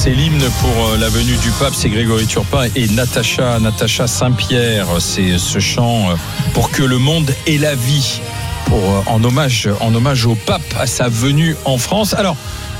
C'est l'hymne pour la venue du pape, c'est Grégory Turpin et Natacha Saint-Pierre. C'est ce chant pour que le monde ait la vie, en hommage au pape, à sa venue en France. Alors,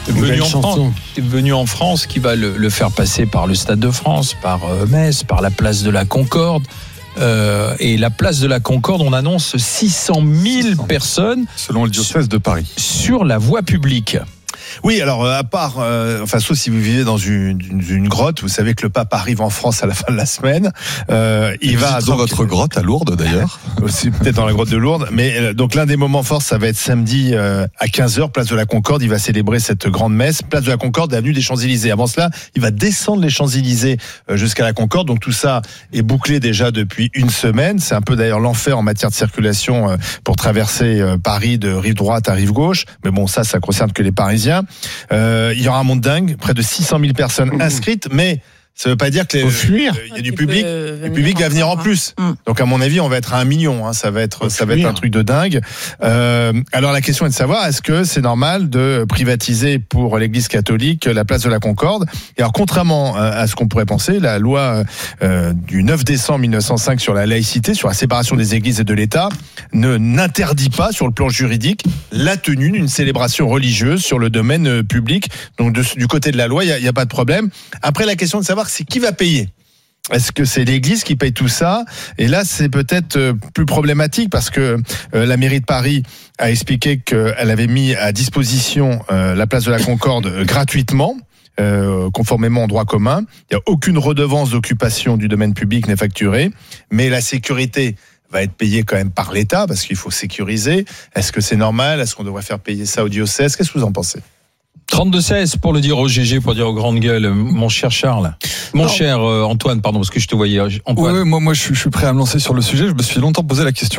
venu en France, qui va le faire passer par le Stade de France, par Metz, par la place de la Concorde. Et la place de la Concorde, on annonce 600 000 personnes selon le diocèse de Paris sur la voie publique. Oui, alors à part, sauf si vous vivez dans une grotte, vous savez que le pape arrive en France à la fin de la semaine. Il va dans votre grotte à Lourdes d'ailleurs. Aussi peut-être dans la grotte de Lourdes. Mais donc l'un des moments forts, ça va être samedi à 15h, place de la Concorde. Il va célébrer cette grande messe, place de la Concorde, avenue des Champs-Élysées. Avant cela, il va descendre les Champs-Élysées jusqu'à la Concorde. Donc tout ça est bouclé déjà depuis une semaine. C'est un peu d'ailleurs l'enfer en matière de circulation pour traverser Paris de rive droite à rive gauche. Mais bon, ça concerne que les Parisiens. Il y aura un monde dingue, près de 600 000 personnes inscrites, mais ça ne veut pas dire que il y a du public. Le public va venir en plus. Donc à mon avis, on va être à 1 million. Ça va être un truc de dingue. Alors la question est de savoir, est-ce que c'est normal de privatiser pour l'Église catholique la place de la Concorde ? Et alors contrairement à ce qu'on pourrait penser, la loi du 9 décembre 1905 sur la laïcité, sur la séparation des Églises et de l'État, n'interdit pas sur le plan juridique la tenue d'une célébration religieuse sur le domaine public. Donc du côté de la loi, il y a pas de problème. Après, la question de savoir c'est qui va payer. Est-ce que c'est l'Église qui paye tout ça ? Et là, c'est peut-être plus problématique parce que la mairie de Paris a expliqué qu'elle avait mis à disposition la place de la Concorde gratuitement. Conformément au droit commun. Il n'y a aucune redevance d'occupation du domaine public n'est facturée, mais la sécurité va être payée quand même par l'État parce qu'il faut sécuriser. Est-ce que c'est normal ? Est-ce qu'on devrait faire payer ça au diocèse ? Qu'est-ce que vous en pensez ? 32-16 pour le dire au GG, pour dire aux grandes gueules, mon cher Charles. Cher Antoine, pardon, parce que je te voyais. Antoine. Oui, moi je suis prêt à me lancer sur le sujet. Je me suis longtemps posé la question.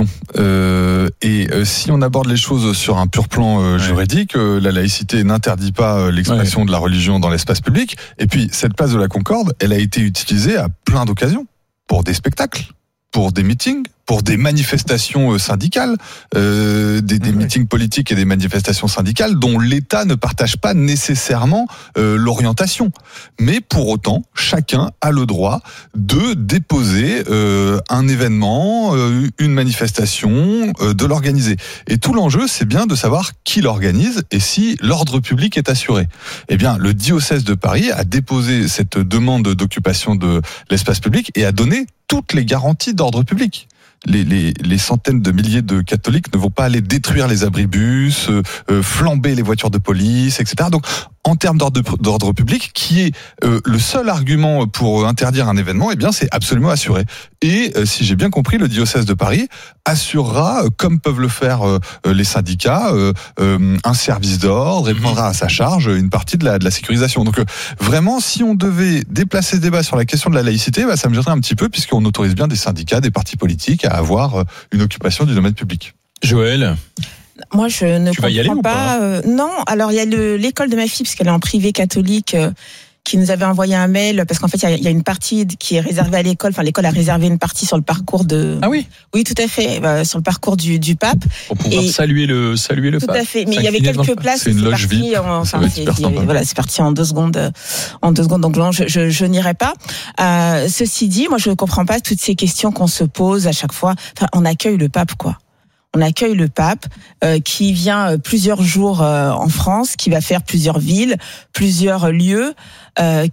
Si on aborde les choses sur un pur plan juridique, la laïcité n'interdit pas l'expression de la religion dans l'espace public. Et puis, cette place de la Concorde, elle a été utilisée à plein d'occasions. Pour des spectacles, pour des meetings, pour des manifestations syndicales, des meetings politiques et des manifestations syndicales dont l'État ne partage pas nécessairement l'orientation. Mais pour autant, chacun a le droit de déposer un événement, une manifestation, de l'organiser. Et tout l'enjeu, c'est bien de savoir qui l'organise et si l'ordre public est assuré. Eh bien, le diocèse de Paris a déposé cette demande d'occupation de l'espace public et a donné toutes les garanties d'ordre public. Les centaines de milliers de catholiques ne vont pas aller détruire les abribus, flamber les voitures de police, etc. Donc, en termes d'ordre public, qui est le seul argument pour interdire un événement, eh bien, c'est absolument assuré. Et si j'ai bien compris, le diocèse de Paris assurera, comme peuvent le faire les syndicats, un service d'ordre et prendra à sa charge une partie de la sécurisation. Donc, vraiment, si on devait déplacer le débat sur la question de la laïcité, ça me gênerait un petit peu, puisqu'on autorise bien des syndicats, des partis politiques à avoir une occupation du domaine public. Joël ? Moi, je ne comprends pas. Non, alors il y a l'école de ma fille, parce qu'elle est en privé catholique, qui nous avait envoyé un mail, parce qu'en fait, il y a une partie qui est réservée à l'école. Enfin, l'école a réservé une partie sur le parcours de... Ah oui ? Oui, tout à fait, sur le parcours du pape. Pour pouvoir saluer le pape. Tout à fait, mais il y avait quelques places. C'est une loge VIP. C'est parti en 2 secondes. Donc non, je n'irai pas. Ceci dit, moi, je ne comprends pas toutes ces questions qu'on se pose à chaque fois. Enfin, on accueille le pape, quoi. On accueille le pape qui vient plusieurs jours en France, qui va faire plusieurs villes, plusieurs lieux,